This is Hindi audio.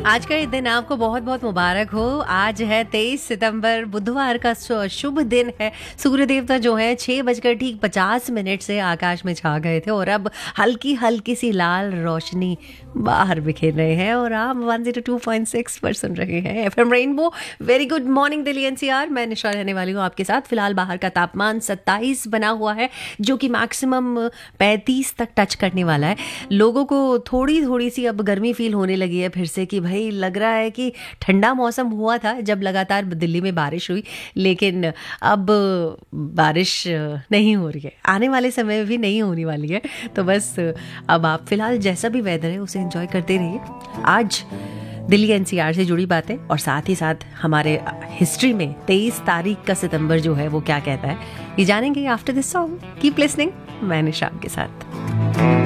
आज का ये दिन आपको बहुत बहुत मुबारक हो। आज है 23 सितंबर, बुधवार का शुभ दिन है। सूर्य देवता जो है 6:50 से आकाश में छा गए थे और अब हल्की हल्की सी लाल रोशनी बाहर बिखेर रहे हैं और आप 102.6 पर सुन रहे हैं FM rainbow. Very good morning Delhi NCR. मैं निशा रहने वाली हूँ आपके साथ। फिलहाल बाहर का तापमान 27 बना हुआ है, जो कि मैक्सिमम 35 तक टच करने वाला है। लोगों को थोड़ी थोड़ी सी अब गर्मी फील होने लगी है फिर से, कि भाई लग रहा है कि ठंडा मौसम हुआ था जब लगातार दिल्ली में बारिश हुई, लेकिन अब बारिश नहीं हो रही है, आने वाले समय में भी नहीं होने वाली है। तो बस अब आप फिलहाल जैसा भी वेदर है उसे एंजॉय करते रहिए। आज दिल्ली एनसीआर से जुड़ी बातें और साथ ही साथ हमारे हिस्ट्री में 23 तारीख का सितंबर जो है वो क्या कहता है, ये जानेंगे after this song. Keep listening, मैं निशा आपके साथ।